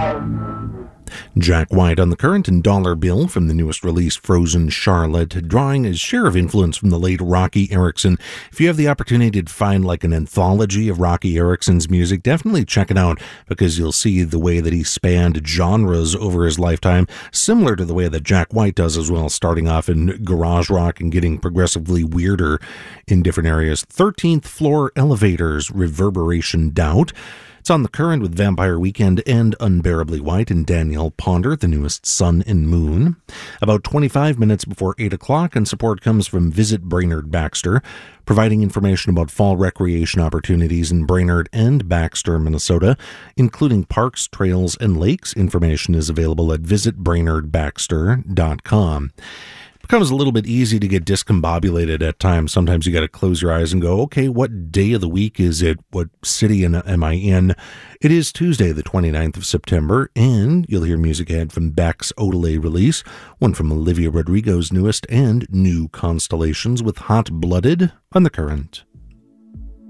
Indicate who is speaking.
Speaker 1: Jack White on the Current and Dollar Bill from the newest release, Frozen Charlotte, drawing his share of influence from the late Rocky Erickson. If you have the opportunity to find like an anthology of Rocky Erickson's music, definitely check it out, because you'll see the way that he spanned genres over his lifetime, similar to the way that Jack White does as well, starting off in garage rock and getting progressively weirder in different areas. 13th Floor Elevators, Reverberation Doubt. It's on the Current with Vampire Weekend and Unbearably White and Danielle Ponder, the newest Sun and Moon. About 25 minutes before 8 o'clock, and support comes from Visit Brainerd Baxter, providing information about fall recreation opportunities in Brainerd and Baxter, Minnesota, including parks, trails, and lakes. Information is available at visitbrainerdbaxter.com. Becomes a little bit easy to get discombobulated at times. Sometimes you got to close your eyes and go, okay, what day of the week is it? What city am I in? It is Tuesday, the 29th of September, and you'll hear music ahead from Beck's Odelay release, one from Olivia Rodrigo's newest, and new Constellations with Hot Blooded on the Current.